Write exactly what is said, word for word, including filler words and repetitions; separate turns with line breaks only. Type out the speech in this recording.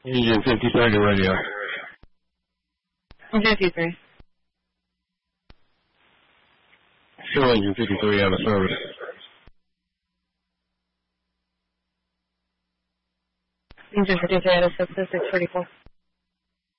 Engine fifty-three to radio.
fifty-three.
Show engine fifty-three out of service.
Engine fifty-three out of service, six forty-four.